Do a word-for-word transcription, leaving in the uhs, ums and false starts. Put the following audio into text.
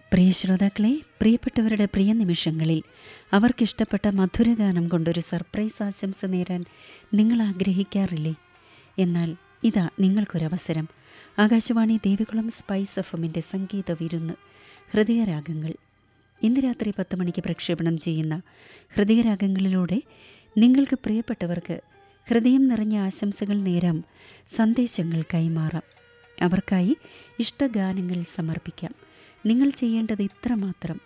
പ്രിയ ശ്രോതാക്കളെ, പ്രിയപ്പെട്ടവരുടെ പ്രിയ നിമിഷങ്ങളിൽ അവർക്കിഷ്ടപ്പെട്ട മധുരഗാനം കൊണ്ടൊരു സർപ്രൈസ് ആശംസ നേരാൻ നിങ്ങൾ ആഗ്രഹിക്കാറില്ലേ? എന്നാൽ ഇതാ നിങ്ങൾക്കൊരവസരം. ആകാശവാണി ദേവികുളം സ്പൈസ് എഫ് എമ്മിൻ്റെ സംഗീത വിരുന്ന് ഹൃദയരാഗങ്ങൾ. ഇന്ന് രാത്രി പത്ത് മണിക്ക് പ്രക്ഷേപണം ചെയ്യുന്ന ഹൃദയരാഗങ്ങളിലൂടെ നിങ്ങൾക്ക് പ്രിയപ്പെട്ടവർക്ക് ഹൃദയം നിറഞ്ഞ ആശംസകൾ നേരാം, സന്ദേശങ്ങൾ കൈമാറാം, അവർക്കായി ഇഷ്ടഗാനങ്ങൾ സമർപ്പിക്കാം. നിങ്ങൾ ചെയ്യേണ്ടത് ഇത്രമാത്രം: